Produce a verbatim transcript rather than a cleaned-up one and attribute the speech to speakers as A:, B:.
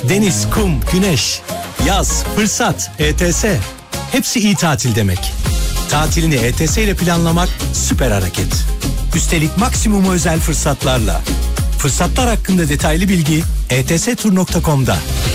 A: Deniz, kum, güneş, yaz, fırsat, E T S. Hepsi iyi tatil demek. Tatilini E T S ile planlamak süper hareket. Üstelik maksimum özel fırsatlarla. Fırsatlar hakkında detaylı bilgi e t s tur nokta com'da.